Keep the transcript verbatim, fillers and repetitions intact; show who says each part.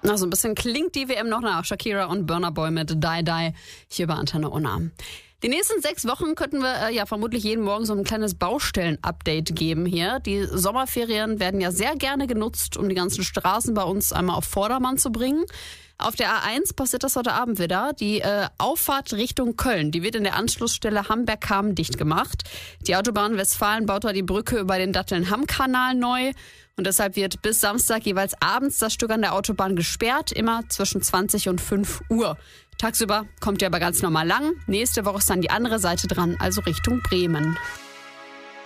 Speaker 1: Also ein bisschen klingt die W M noch nach Shakira und Burna Boy mit Die Die hier bei Antenne Unna. Die nächsten sechs Wochen könnten wir äh, ja vermutlich jeden Morgen so ein kleines Baustellen-Update geben hier. Die Sommerferien werden ja sehr gerne genutzt, um die ganzen Straßen bei uns einmal auf Vordermann zu bringen. Auf der A eins passiert das heute Abend wieder. Die äh, Auffahrt Richtung Köln, die wird in der Anschlussstelle Hamberg-Kamen dicht gemacht. Die Autobahn Westfalen baut da die Brücke über den Datteln-Hamm-Kanal neu. Und deshalb wird bis Samstag jeweils abends das Stück an der Autobahn gesperrt, immer zwischen zwanzig und fünf Uhr. Tagsüber kommt ihr aber ganz normal lang. Nächste Woche ist dann die andere Seite dran, also Richtung Bremen.